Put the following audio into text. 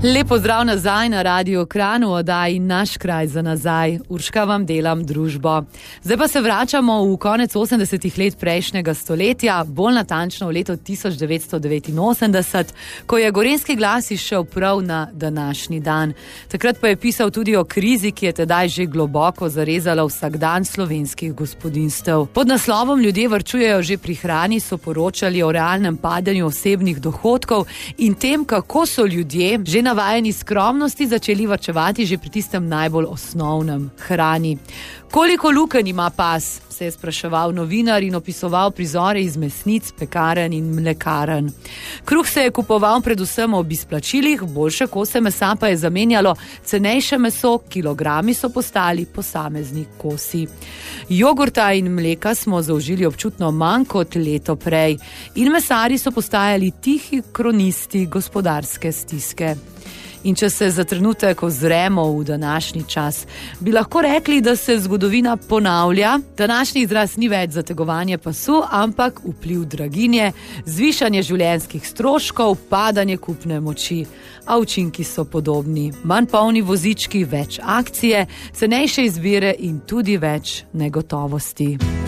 Lep pozdrav nazaj na Radio Kranj v oddaji Naš kraj za nazaj. Urška vam delam družbo. Zdaj pa se vračamo v konec 80. let prejšnjega stoletja, bolj natančno v leto 1989, ko je Gorenjski glas izšel prav na današnji dan. Takrat pa je pisal tudi o krizi, ki je tedaj že globoko zarezala vsakdan slovenskih gospodinjstev. Pod naslovom Ljudje varčujejo že pri hrani so poročali o realnem padanju osebnih dohodkov in tem, kako so ljudje že navajeni skromnosti začeli varčevati že pri tistem najbolj osnovnem, hrani. Koliko lukenj ima pas, se je spraševal novinar in opisoval prizore iz mesnic, pekaren in mlekaren. Kruh se je kupoval predvsem ob izplačilih, boljše kose mesa pa je zamenjalo cenejše meso, kilogrami so postali posamezni kosi. Jogurta in mleka smo zaužili občutno manj kot leto prej in mesari so postajali tihi kronisti gospodarske stiske. In če se za trenutek ozremo v današnji čas, bi lahko rekli, da se zgodovina ponavlja. Današnji izraz ni več zategovanje pasu, ampak vpliv draginje, zvišanje življenjskih stroškov, padanje kupne moči. A učinki so podobni. Manj polni vozički, več akcije, cenejše izbire in tudi več negotovosti.